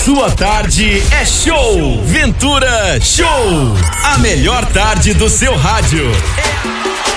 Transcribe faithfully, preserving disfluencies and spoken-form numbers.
sua tarde é show. Ventura Show. A melhor tarde do seu rádio. É